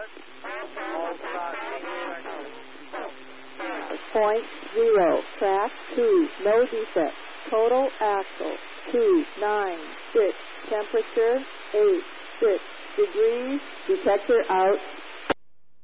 .0, track 2, no defect. Total axle 296, temperature 86 degrees. Detector out.